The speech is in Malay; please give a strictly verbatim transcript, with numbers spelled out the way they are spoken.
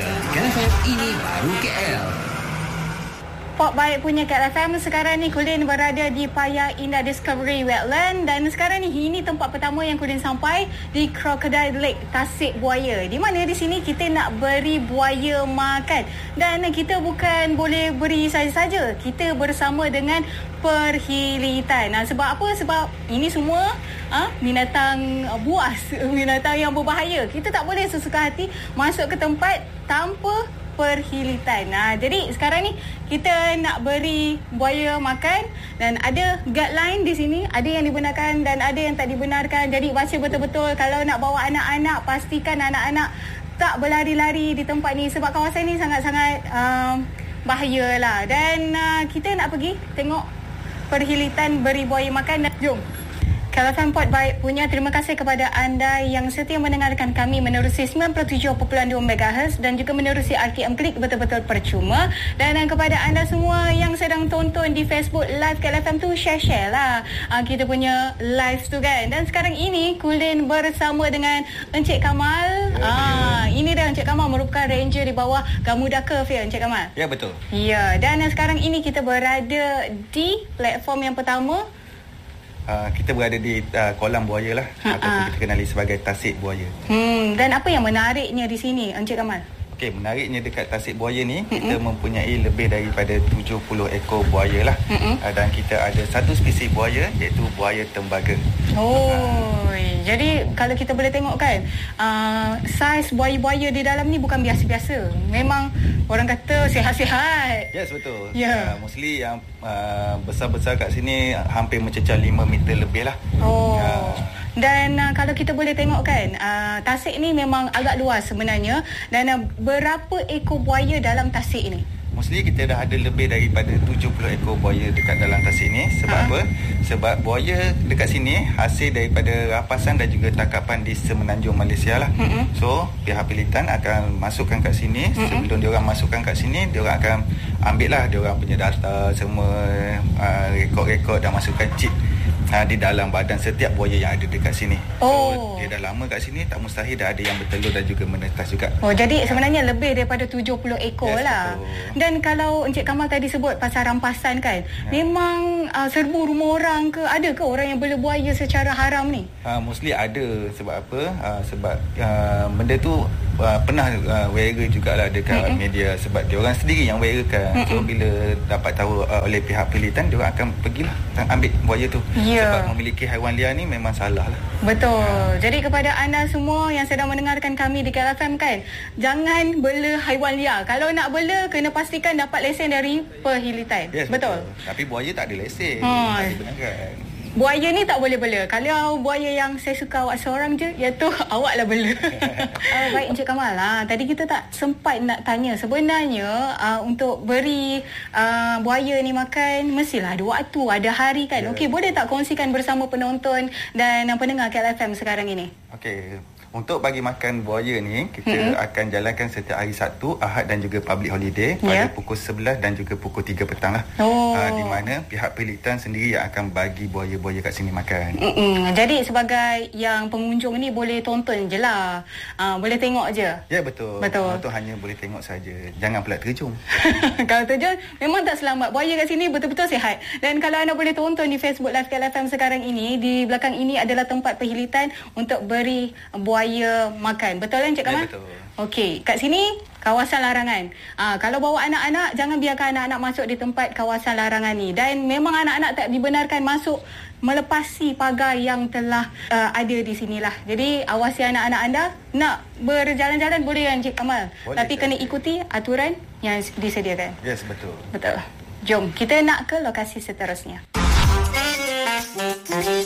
Buaya. K F M ini baru K L. Pop baik punya K L F M. Sekarang ni Kulin berada di Paya Indah Discovery Wetland. Dan sekarang ni ini tempat pertama yang Kulin sampai di Crocodile Lake, Tasik Buaya. Di mana di sini kita nak beri buaya makan. Dan kita bukan boleh beri saja-saja. Kita bersama dengan perhilitan. Nah, sebab apa? Sebab ini semua ha, binatang buas, binatang yang berbahaya. Kita tak boleh sesuka hati masuk ke tempat tanpa perhilitan. Nah, jadi sekarang ni kita nak beri buaya makan dan ada guideline di sini, ada yang dibenarkan dan ada yang tak dibenarkan. Jadi baca betul-betul. Kalau nak bawa anak-anak, pastikan anak-anak tak berlari-lari di tempat ni sebab kawasan ni sangat-sangat um, bahayalah. Dan uh, kita nak pergi tengok perhilitan beri buaya makan. Jom. K L F M Port baik punya, terima kasih kepada anda yang setia mendengarkan kami menerusi sembilan puluh tujuh perpuluhan dua megahertz dan juga menerusi R T M Klik betul-betul percuma. Dan, dan kepada anda semua yang sedang tonton di Facebook Live K L F M tu, share-share lah uh, kita punya live tu kan. Dan sekarang ini Kulin bersama dengan Encik Kamal. Ya, uh, ya. Ini dah Encik Kamal merupakan ranger di bawah Gamuda Curve ya Encik Kamal? Ya, betul. Ya, dan uh, sekarang ini kita berada di platform yang pertama. Uh, kita berada di uh, kolam buaya lah, Ha-ha. ataupun kita kenali sebagai Tasik Buaya. Hmm, dan apa yang menariknya di sini, Encik Kamal? Okey, menariknya dekat Tasik Buaya ni, Mm-mm. kita mempunyai lebih daripada tujuh puluh ekor buaya lah. Uh, dan kita ada satu spesies buaya, iaitu buaya tembaga. Oh, uh. jadi kalau kita boleh tengok kan, uh, saiz buaya-buaya di dalam ni bukan biasa-biasa. Memang orang kata sihat-sihat. Yes, betul. Ya. Yeah. Uh, mostly yang uh, besar-besar kat sini hampir mencecah lima meter lebih lah. Oh. Uh, Dan uh, kalau kita boleh tengok kan, uh, Tasik ni memang agak luas sebenarnya. Dan uh, berapa ekor buaya dalam Tasik ni? Mostly kita dah ada lebih daripada tujuh puluh ekor buaya dekat dalam Tasik ni. Sebab ha? apa? Sebab buaya dekat sini hasil daripada rapasan dan juga tangkapan di Semenanjung Malaysia lah. Mm-hmm. So, pihak pelitan akan masukkan kat sini. Mm-hmm. Sebelum diorang masukkan kat sini, diorang akan ambil lah diorang punya data, semua uh, rekod-rekod dan masukkan chip Ha, di dalam badan setiap buaya yang ada dekat sini. Oh. So, dia dah lama kat sini, tak mustahil dah ada yang bertelur dan juga menetas juga. Oh, jadi sebenarnya ha. lebih daripada tujuh puluh ekor yes, lah. Betul. Dan kalau Encik Kamal tadi sebut pasal rampasan kan, ha. memang uh, serbu rumah orang ke? Ada ke orang yang bela buaya secara haram ni? Ha, mostly ada. Sebab apa? Ha, sebab uh, benda tu uh, pernah uh, viral jugalah dekat Mm-mm. media. Sebab dia orang sendiri yang viralkan. So, bila dapat tahu uh, oleh pihak pelitan, dia orang akan pergilah ambil buaya tu. Yeah. Sebab memiliki haiwan liar ni memang salah lah. Betul. Ha. Jadi kepada anda semua yang sedang mendengarkan kami di K L F M kan, jangan bela haiwan liar. Kalau nak bela, kena pastikan dapat lesen dari perhilitan. Yes, betul. betul. Tapi buaya tak ada lesen. Ha. Tak dibenarkan. Buaya ni tak boleh bela. Kalau buaya yang saya suka awak seorang je, iaitu awaklah bela. uh, baik Encik Kamal, uh, tadi kita tak sempat nak tanya. Sebenarnya uh, untuk beri uh, buaya ni makan, mestilah ada waktu, ada hari kan. Yeah. Okey, boleh tak kongsikan bersama penonton dan uh, pendengar K L F M sekarang ini? Okey. Untuk bagi makan buaya ni, kita mm-hmm. akan jalankan setiap hari Sabtu, Ahad dan juga public holiday pada yeah. pukul sebelas dan juga pukul tiga petang lah. Oh. Uh, di mana pihak pelitan sendiri yang akan bagi buaya-buaya kat sini makan. Mm-mm. Jadi sebagai yang pengunjung ni boleh tonton je lah. Uh, boleh tengok je. Ya, yeah, betul. Betul. Itu hanya boleh tengok saja. Jangan pula terjun. Kalau terjun, memang tak selamat. Buaya kat sini betul-betul sihat. Dan kalau anda boleh tonton di Facebook Live K L F M sekarang ini, di belakang ini adalah tempat perhilitan untuk beri buaya buaya makan. Betul kan Encik Kamal? Ya, betul. Okey, kat sini kawasan larangan. Ah, kalau bawa anak-anak, jangan biarkan anak-anak masuk di tempat kawasan larangan ni. Dan memang anak-anak tak dibenarkan masuk melepasi pagar yang telah uh, ada di sinilah. Jadi awasi anak-anak anda. Nak berjalan-jalan boleh kan Encik Kamal? Boleh, tapi kena ikuti aturan yang disediakan. Yes, betul. Betul. Jom, kita nak ke lokasi seterusnya.